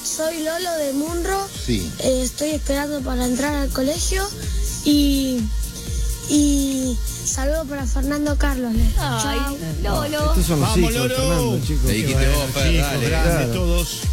soy Lolo de Munro. Sí. Estoy esperando para entrar al colegio y saludo para Fernando Carlos. Ay, Chao. Lolo. Estos son los Vamos, hijos de Lolo. Fernando, chicos. Le dijiste vos, Fer, Chicos, dale. grandes Claro. todos.